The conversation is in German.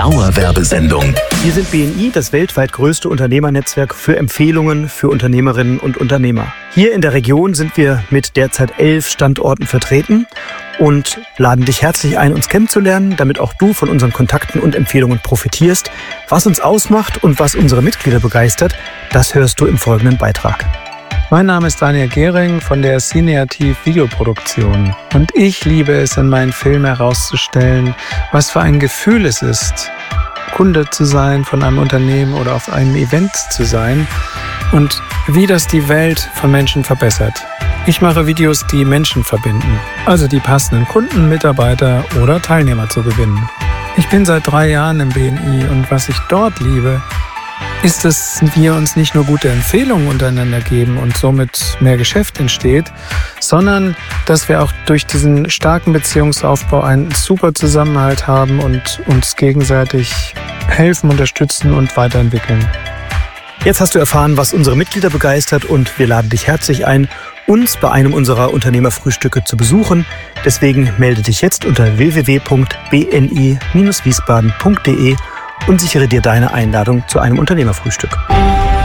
Dauerwerbesendung. Wir sind BNI, das weltweit größte Unternehmernetzwerk für Empfehlungen für Unternehmerinnen und Unternehmer. Hier in der Region sind wir mit derzeit 11 Standorten vertreten und laden dich herzlich ein, uns kennenzulernen, damit auch du von unseren Kontakten und Empfehlungen profitierst. Was uns ausmacht und was unsere Mitglieder begeistert, das hörst du im folgenden Beitrag. Mein Name ist Daniel Gehring von der Cineativ Videoproduktion und ich liebe es, in meinen Filmen herauszustellen, was für ein Gefühl es ist, Kunde zu sein von einem Unternehmen oder auf einem Event zu sein und wie das die Welt von Menschen verbessert. Ich mache Videos, die Menschen verbinden, also die passenden Kunden, Mitarbeiter oder Teilnehmer zu gewinnen. Ich bin seit 3 Jahren im BNI und was ich dort liebe, ist, dass wir uns nicht nur gute Empfehlungen untereinander geben und somit mehr Geschäft entsteht, sondern dass wir auch durch diesen starken Beziehungsaufbau einen super Zusammenhalt haben und uns gegenseitig helfen, unterstützen und weiterentwickeln. Jetzt hast du erfahren, was unsere Mitglieder begeistert und wir laden dich herzlich ein, uns bei einem unserer Unternehmerfrühstücke zu besuchen. Deswegen melde dich jetzt unter www.bni-wiesbaden.de und sichere dir deine Einladung zu einem Unternehmerfrühstück.